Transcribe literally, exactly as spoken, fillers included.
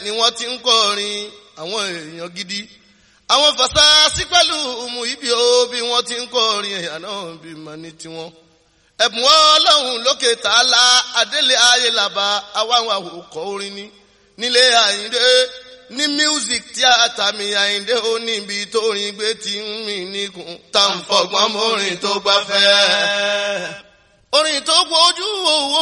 ni wọ́n ti ń kọrin àwọn èèyàn gidi àwọn fàṣásí pẹ̀lú umu ibi o bí wọ́n ti ń kọrin ẹ̀yà náà bí mà ní tiwọn. ẹ̀bùn ọlọ́run lókè tààlà adélé ayé làbá awáwọn àwòkọ́ orin ní nílé àyíndé ní music tíátà mi àyíndé ó níbi tó rin gbé tí ń rìn níkùn tá ń fọgbọ́n mọ́rin tó gbáfẹ́. orin tó gbójú owó